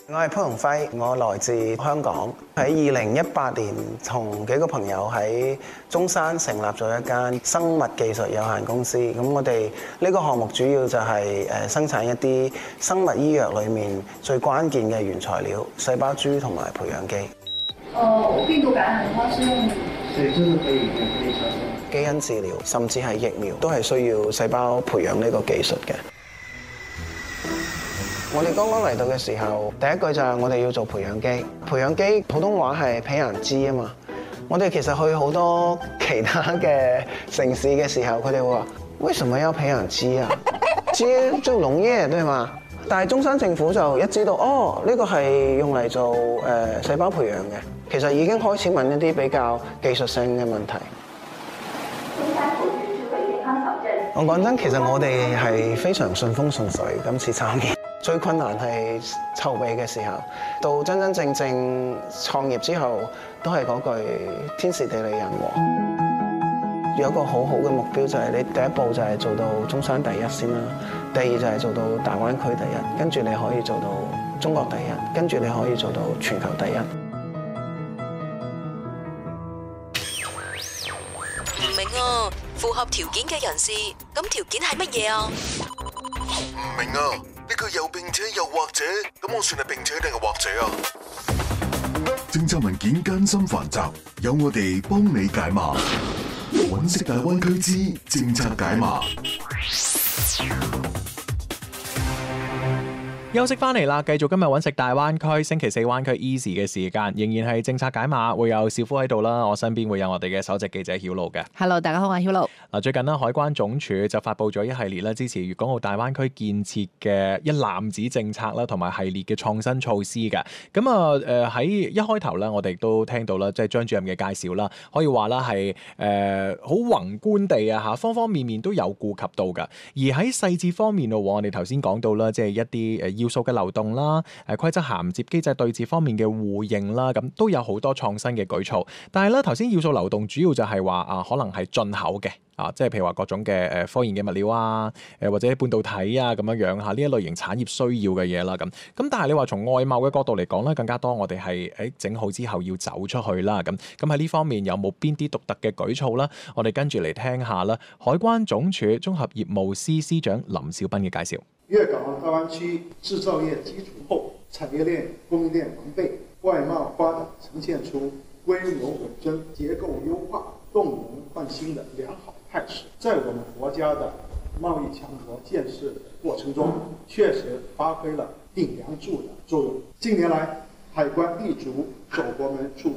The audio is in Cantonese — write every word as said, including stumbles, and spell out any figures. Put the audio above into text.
我係潘鴻輝，我來自香港。喺二零一八年，同幾個朋友喺中山成立咗一間生物技術有限公司。咁我哋呢個項目主要就係誒生產一啲生物醫藥裡面最關鍵嘅原材料——細胞株同埋培養基。 哦，病毒感染的話是用， 所以真的可以可以產生基因治療，甚至係疫苗，都係需要細胞培養呢個技術嘅。我哋剛剛嚟到嘅時候，第一句就係我哋要做培養基。培養基普通話係培養基啊嘛。我哋其實去好多其他嘅城市嘅時候，佢哋會話：為什麼要培養基啊？基就農業對嘛？但係中山政府就一知道，哦，呢個係用嚟做誒細胞培養嘅，其實已經開始問一啲比較技術性嘅問題。我講真，其實我哋係非常順風順水，今次參與。最困難係籌備嘅時候，到真真正正創業之後，都係嗰句天時地利人和。有一個好好嘅目標就係你第一步就係做到中山第一先啦，第二就係做到大灣區第一，跟住你可以做到中國第一，跟住你可以做到全球第一。 唔明啊，符合條件嘅人士，咁條件係乜嘢啊？ 唔明啊。呢個又並且又或者，咁我算係並且定係或者啊？政策文件艱辛繁雜，有我哋幫你解碼。揾食大灣區之政策解碼。 休息翻嚟啦，繼續今日揾食大灣區星期四灣區 Easy 嘅時間，仍然係政策解碼，會有少夫喺度啦。我身邊會有我哋嘅首席記者曉露嘅。 Hello， 大家好，我係曉露。 嗱，最近咧，海關總署就發布咗一系列咧支持粵港澳大灣區建設嘅一攬子政策啦，同埋系列嘅創新措施嘅。咁啊，誒喺一開頭咧，我哋都聽到啦，即係張主任嘅介紹啦，可以話啦係誒好宏觀地啊嚇，方方面面都有顧及到㗎。而喺細節方面咯，我哋頭先講到啦，即係一啲誒要素嘅流動啦，誒規則銜接機制對接方面嘅互認啦，咁都有好多創新嘅舉措。但係咧，頭先要素流動主要就係話啊，可能係進口嘅。啊，即係譬如話各種嘅誒科研嘅物料啊，誒或者半導體啊咁樣樣嚇，呢一類型產業需要嘅嘢啦咁。咁但係你話從外貿嘅角度嚟講咧，更加多我哋係誒整好之後要走出去啦咁。咁喺呢方面有冇邊啲獨特嘅舉措啦？我哋跟住嚟聽下啦。海關總署綜合業務司司長林少斌嘅介紹。 粵港澳大灣區製造業基礎厚，產業鏈供應鏈完備，外貿發展呈現出規模穩增、結構優化、動能換新的良好態勢，在我們國家的貿易強國建設過程中，確實發揮了頂梁柱的作用。近年來，海關立足走國門促